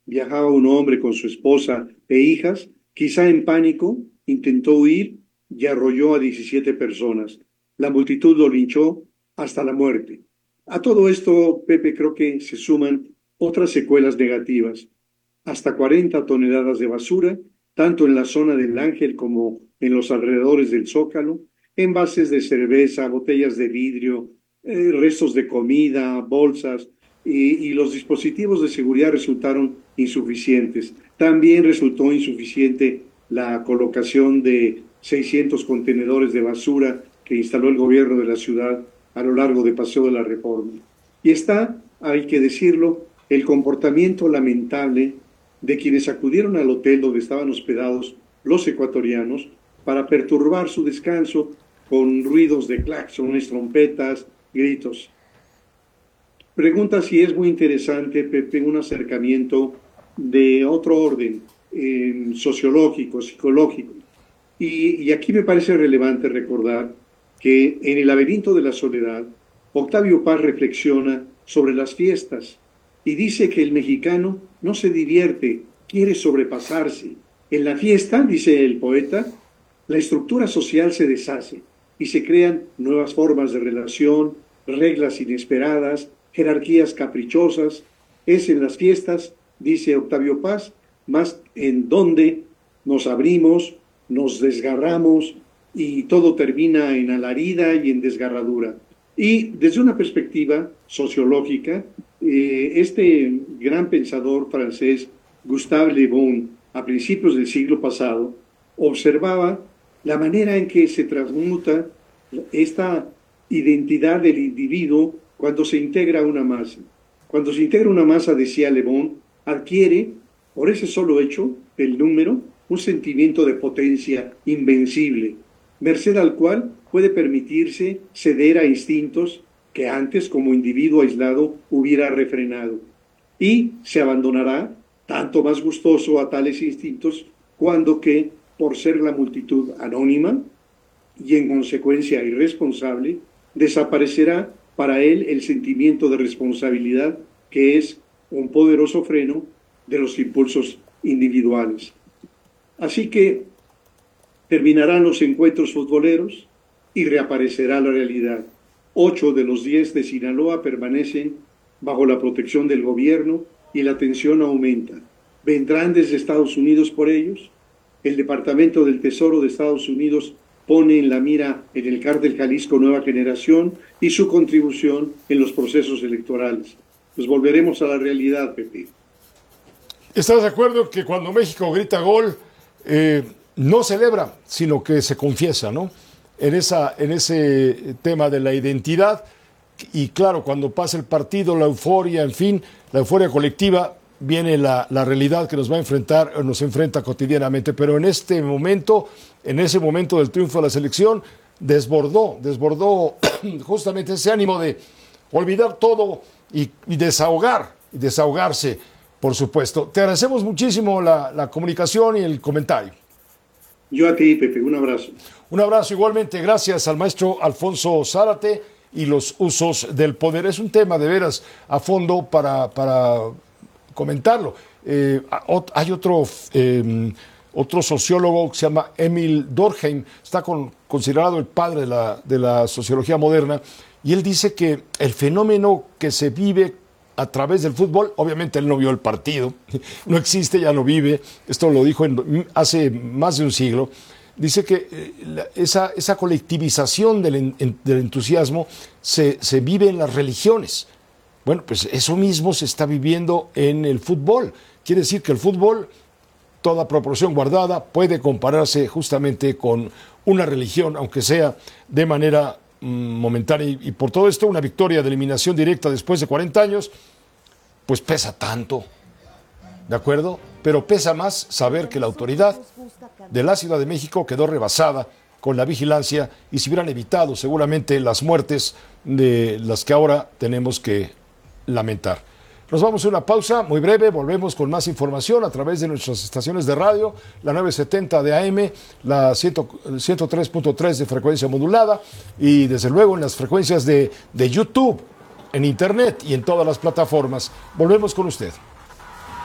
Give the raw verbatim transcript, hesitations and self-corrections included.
Viajaba un hombre con su esposa e hijas, quizá en pánico, intentó huir y arrolló a diecisiete personas. La multitud lo linchó hasta la muerte. A todo esto, Pepe, creo que se suman otras secuelas negativas. Hasta cuarenta toneladas de basura, tanto en la zona del Ángel como en los alrededores del Zócalo, envases de cerveza, botellas de vidrio, eh, restos de comida, bolsas, y, y los dispositivos de seguridad resultaron insuficientes. También resultó insuficiente la colocación de seiscientos contenedores de basura que instaló el gobierno de la ciudad a lo largo de Paseo de la Reforma. Y está, hay que decirlo, el comportamiento lamentable de quienes acudieron al hotel donde estaban hospedados los ecuatorianos para perturbar su descanso con ruidos de claxones, trompetas, gritos. Pregunta si es muy interesante, Pepe, un acercamiento de otro orden, eh, sociológico, psicológico. Y, y aquí me parece relevante recordar que en El laberinto de la soledad, Octavio Paz reflexiona sobre las fiestas y dice que el mexicano no se divierte, quiere sobrepasarse. En la fiesta, dice el poeta, la estructura social se deshace y se crean nuevas formas de relación, reglas inesperadas, jerarquías caprichosas. Es en las fiestas, dice Octavio Paz, más en donde nos abrimos, nos desgarramos y todo termina en alarida y en desgarradura. Y desde una perspectiva sociológica, eh, este gran pensador francés, Gustave Le Bon, a principios del siglo pasado, observaba la manera en que se transmuta esta identidad del individuo cuando se integra a una masa. Cuando se integra una masa, decía Le Bon, adquiere, por ese solo hecho, el número, un sentimiento de potencia invencible, merced al cual puede permitirse ceder a instintos que antes, como individuo aislado, hubiera refrenado. Y se abandonará, tanto más gustoso, a tales instintos, cuando que, por ser la multitud anónima y en consecuencia irresponsable, desaparecerá para él el sentimiento de responsabilidad, que es un poderoso freno de los impulsos individuales. Así que terminarán los encuentros futboleros y reaparecerá la realidad. Ocho de los diez de Sinaloa permanecen bajo la protección del gobierno y la tensión aumenta. ¿Vendrán desde Estados Unidos por ellos? El Departamento del Tesoro de Estados Unidos pone en la mira en el cártel Jalisco Nueva Generación y su contribución en los procesos electorales. Pues volveremos a la realidad, Pepe. ¿Estás de acuerdo que cuando México grita gol, eh, no celebra, sino que se confiesa, ¿no? En, esa, en ese tema de la identidad. Y claro, cuando pasa el partido, la euforia, en fin, la euforia colectiva, viene la, la realidad que nos va a enfrentar, nos enfrenta cotidianamente. Pero en este momento, en ese momento del triunfo de la selección, desbordó, desbordó justamente ese ánimo de olvidar todo y, y desahogar, y desahogarse, por supuesto. Te agradecemos muchísimo la, la comunicación y el comentario. Yo a ti, Pepe, un abrazo. Un abrazo igualmente, gracias al maestro Alfonso Zárate y los usos del poder. Es un tema de veras a fondo para, para comentarlo. Eh, hay otro, eh, otro sociólogo que se llama Emil Durkheim, está con, considerado el padre de la, de la sociología moderna, y él dice que el fenómeno que se vive a través del fútbol, obviamente él no vio el partido, no existe, ya no vive, esto lo dijo en, hace más de un siglo, dice que eh, la, esa, esa colectivización del, en, del entusiasmo se, se vive en las religiones. Bueno, pues eso mismo se está viviendo en el fútbol. Quiere decir que el fútbol, toda proporción guardada, puede compararse justamente con una religión, aunque sea de manera momentánea, y, y por todo esto una victoria de eliminación directa después de cuarenta años, pues pesa tanto, ¿de acuerdo? Pero pesa más saber que la autoridad de la Ciudad de México quedó rebasada con la vigilancia y se hubieran evitado seguramente las muertes de las que ahora tenemos que lamentar. Nos vamos a una pausa muy breve, volvemos con más información a través de nuestras estaciones de radio, la novecientos setenta de A M, la ciento tres punto tres de frecuencia modulada y desde luego en las frecuencias de, de YouTube, en Internet y en todas las plataformas. Volvemos con usted.